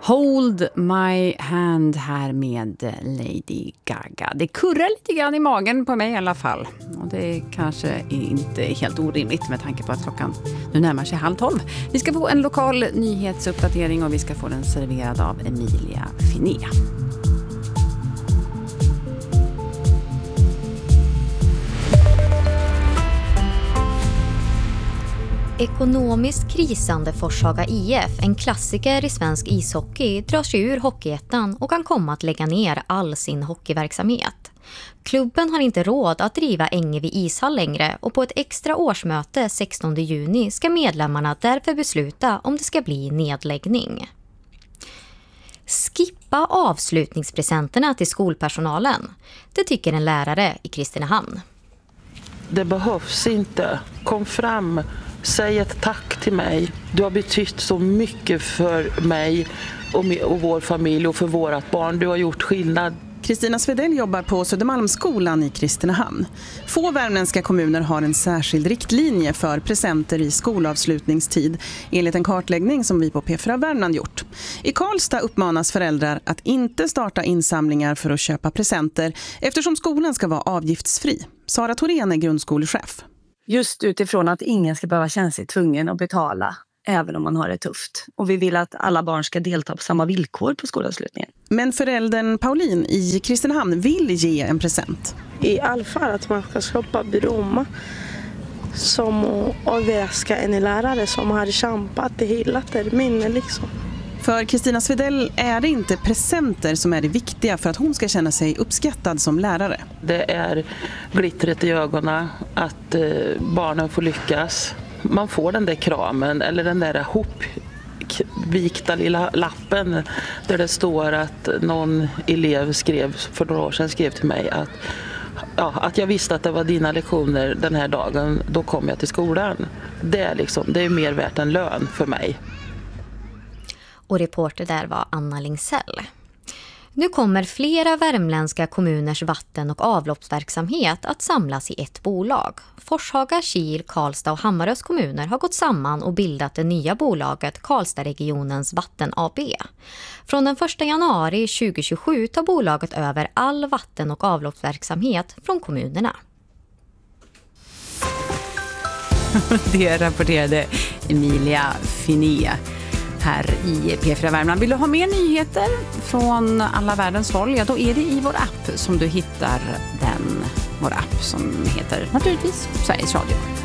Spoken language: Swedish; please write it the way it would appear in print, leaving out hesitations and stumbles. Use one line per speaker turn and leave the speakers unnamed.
Hold My Hand här med Lady Gaga. Det kurrar lite grann i magen på mig i alla fall. Och det kanske är inte helt orimligt med tanke på att klockan nu närmar sig 11:30. Vi ska få en lokal nyhetsuppdatering och vi ska få den serverad av Emilia Finé.
Ekonomiskt krisande Forshaga IF, en klassiker i svensk ishockey, drar sig ur Hockeyettan och kan komma att lägga ner all sin hockeyverksamhet. Klubben har inte råd att driva Ängevi ishall längre och på ett extra årsmöte 16 juni ska medlemmarna därför besluta om det ska bli nedläggning. Skippa avslutningspresenterna till skolpersonalen. Det tycker en lärare i Kristinehamn.
Det behövs inte. Kom fram. Säg ett tack till mig. Du har betytt så mycket för mig och vår familj och för vårat barn. Du har gjort skillnad.
Kristina Svedell jobbar på Södermalmsskolan i Kristinehamn. Få värmländska kommuner har en särskild riktlinje för presenter i skolavslutningstid enligt en kartläggning som vi på P4 Värmland gjort. I Karlstad uppmanas föräldrar att inte starta insamlingar för att köpa presenter eftersom skolan ska vara avgiftsfri. Sara Thorén är grundskolechef.
Just utifrån att ingen ska behöva känna sig tvungen att betala även om man har det tufft. Och vi vill att alla barn ska delta på samma villkor på skolavslutningen.
Men föräldern Pauline i Kristinehamn vill ge en present.
I alla fall att man ska skapa blomma som överraska en lärare som har kämpat hela terminen liksom.
För Kristina Svedell är det inte presenter som är det viktiga för att hon ska känna sig uppskattad som lärare.
Det är glittret i ögonen, att barnen får lyckas. Man får den där kramen eller den där hopvikta lilla lappen där det står att någon elev för några år sedan skrev till mig att jag visste att det var dina lektioner den här dagen, då kom jag till skolan. Det är mer värt än lön för mig.
Och reporter där var Anna Lingsell. Nu kommer flera värmländska kommuners vatten- och avloppsverksamhet att samlas i ett bolag. Forshaga, Kil, Karlstad och Hammarös kommuner har gått samman och bildat det nya bolaget Karlstadregionens Vatten AB. Från den 1 januari 2027 tar bolaget över all vatten- och avloppsverksamhet från kommunerna.
Det rapporterade Emilia Finé här i P4 Värmland. Vill du ha mer nyheter från alla världens håll? Ja, då är det i vår app som du hittar den. Vår app som heter naturligtvis Sveriges Radio.